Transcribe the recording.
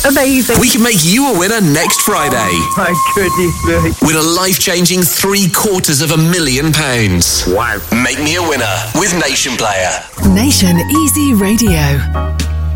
Amazing. We can make you a winner next Friday. My goodness me. With a life-changing £750,000. Wow. Make me a winner with Nation Player. Nation Easy Radio.